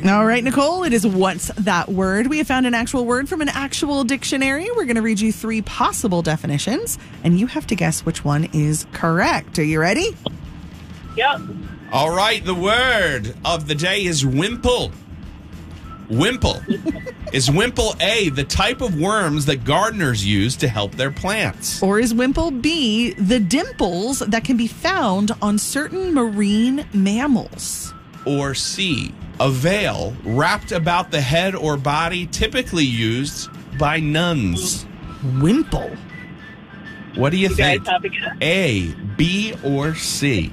All right, Nicole, it is What's That Word? We have found an actual word from an actual dictionary. We're going to read you 3 possible definitions, and you have to guess which one is correct. Are you ready? Yep. All right, the word of the day is wimple. Wimple. Is wimple A, the type of worms that gardeners use to help their plants? Or is wimple B, the dimples that can be found on certain marine mammals? Or C, a veil wrapped about the head or body typically used by nuns? Wimple. What do you think? Guys have a guess? A, B, or C?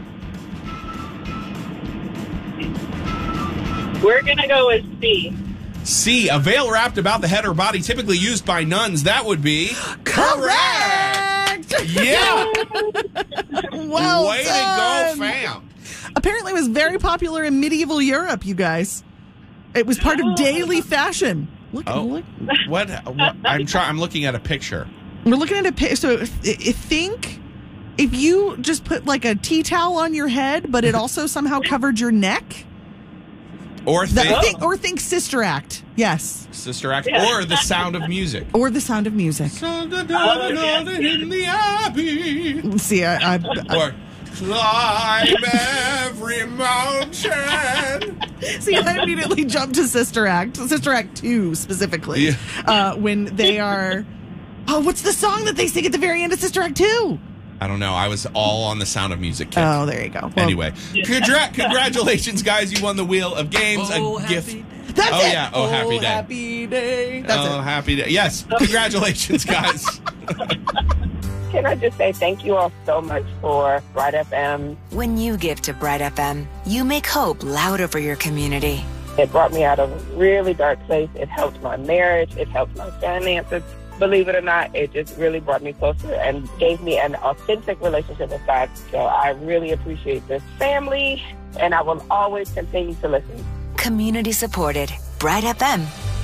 We're going to go with C. C, a veil wrapped about the head or body typically used by nuns. That would be correct. Yeah. Well Way done. to go, fam. Apparently, it was very popular in medieval Europe, you guys. It was part of daily fashion. Look. What? I'm looking at a picture. We're looking at a picture. So think if you just put like a tea towel on your head, but it also somehow covered your neck. Or think Sister Act. Yes. Sister Act. Or The Sound of Music. Or The Sound of Music. In the Abbey. See, Or climb every mountain. See, I immediately jumped to Sister Act. Sister Act 2 specifically. Yeah. When they are... Oh, what's the song that they sing at the very end of Sister Act 2? I don't know. I was all on The Sound of Music kick. Oh, there you go. Well, anyway, congratulations, guys. You won the Wheel of Games. A gift. That's it. Yeah. Oh, happy day. Happy day. That's it. Happy day. Yes. Congratulations, guys. Can I just say thank you all so much for Bright FM. When you give to Bright FM, you make hope louder for your community. It brought me out of a really dark place. It helped my marriage. It helped my finances. Believe it or not, it just really brought me closer and gave me an authentic relationship with God. So I really appreciate this family, and I will always continue to listen. Community supported. Bright FM.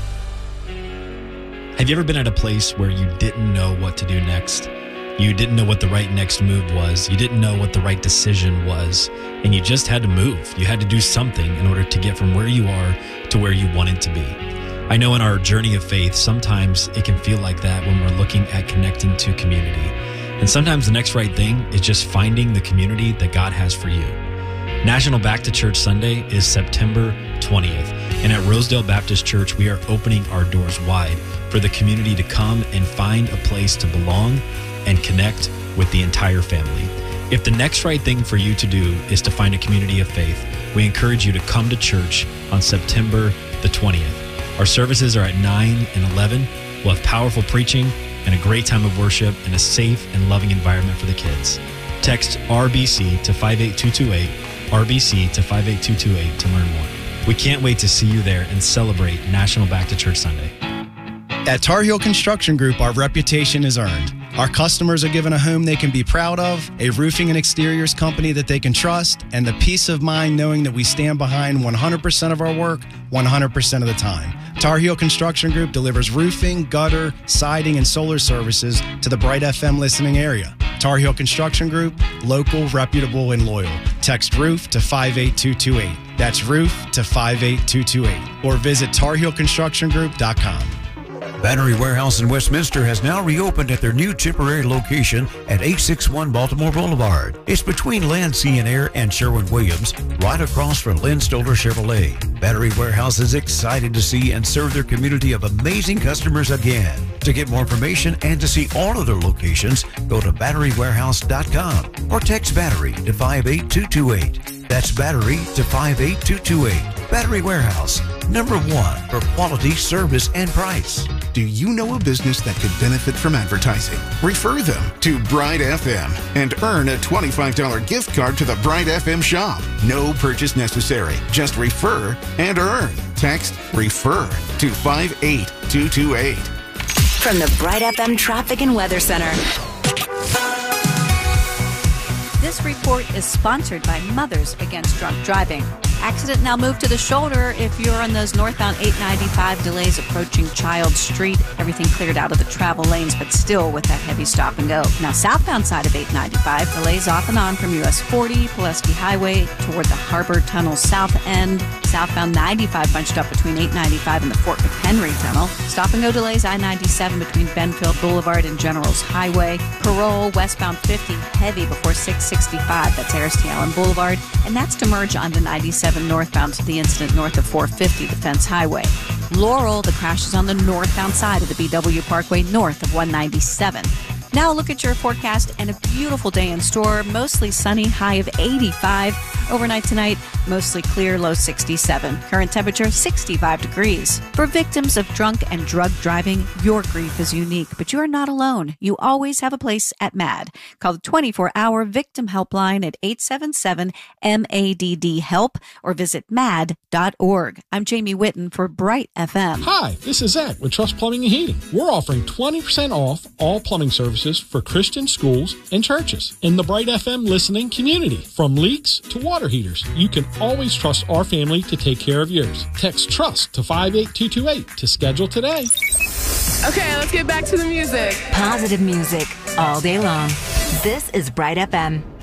Have you ever been at a place where you didn't know what to do next? You didn't know what the right next move was. You didn't know what the right decision was. And you just had to move. You had to do something in order to get from where you are to where you wanted to be. I know in our journey of faith, sometimes it can feel like that when we're looking at connecting to community. And sometimes the next right thing is just finding the community that God has for you. National Back to Church Sunday is September 20th. And at Rosedale Baptist Church, we are opening our doors wide for the community to come and find a place to belong and connect with the entire family. If the next right thing for you to do is to find a community of faith, we encourage you to come to church on September the 20th. Our services are at 9 and 11. We'll have powerful preaching and a great time of worship in a safe and loving environment for the kids. Text RBC to 58228, RBC to 58228 to learn more. We can't wait to see you there and celebrate National Back to Church Sunday. At Tar Heel Construction Group, our reputation is earned. Our customers are given a home they can be proud of, a roofing and exteriors company that they can trust, and the peace of mind knowing that we stand behind 100% of our work 100% of the time. Tar Heel Construction Group delivers roofing, gutter, siding, and solar services to the Bright FM listening area. Tar Heel Construction Group, local, reputable, and loyal. Text ROOF to 58228. That's ROOF to 58228. Or visit TarHeelConstructionGroup.com. Battery Warehouse in Westminster has now reopened at their new temporary location at 861 Baltimore Boulevard. It's between Land, Sea and Air and Sherwin-Williams, right across from Lynn Stoller Chevrolet. Battery Warehouse is excited to see and serve their community of amazing customers again. To get more information and to see all of their locations, go to batterywarehouse.com or text battery to 58228. That's battery to 58228. Battery Warehouse, #1 for quality, service, and price. Do you know a business that could benefit from advertising? Refer them to Bright FM and earn a $25 gift card to the Bright FM shop. No purchase necessary. Just refer and earn. Text REFER to 58228. From the Bright FM Traffic and Weather Center. This report is sponsored by Mothers Against Drunk Driving. Accident now moved to the shoulder if you're on those northbound 895 delays approaching Child Street. Everything cleared out of the travel lanes, but still with that heavy stop and go. Now southbound side of 895, delays off and on from US 40, Pulaski Highway toward the Harbor Tunnel south end. southbound 95 bunched up between 895 and the Fort McHenry Tunnel. Stop and go delays I-97 between Benfield Boulevard and Generals Highway. Parole westbound 50 heavy before 665. That's Harris T. Allen Boulevard. And that's to merge onto 97 northbound to the incident north of 450 Defense Highway. Laurel, the crash is on the northbound side of the BW Parkway north of 197. Now look at your forecast and a beautiful day in store. Mostly sunny, high of 85. Overnight tonight, mostly clear, low 67. Current temperature, 65 degrees. For victims of drunk and drug driving, your grief is unique, but you are not alone. You always have a place at MAD. Call the 24-hour victim helpline at 877-MADD-HELP or visit mad.org. I'm Jamie Whitten for Bright FM. Hi, this is Zach with Trust Plumbing and Heating. We're offering 20% off all plumbing services for Christian schools and churches in the Bright FM listening community. From leaks to water heaters, you can always trust our family to take care of yours. Text TRUST to 58228 to schedule today. Okay, let's get back to the music. Positive music all day long. This is Bright FM.